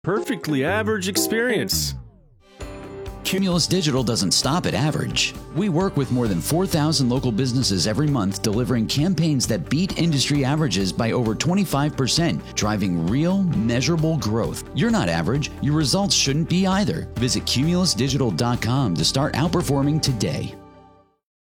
Perfectly average experience. Cumulus Digital doesn't stop at average. We work with more than 4,000 local businesses every month, delivering campaigns that beat industry averages by over 25%, driving real, measurable growth. You're not average. Your results shouldn't be either. Visit cumulusdigital.com to start outperforming today.